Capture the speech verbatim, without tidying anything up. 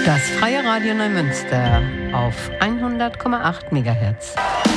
Das Freie Radio Neumünster auf hundert Komma acht Megahertz.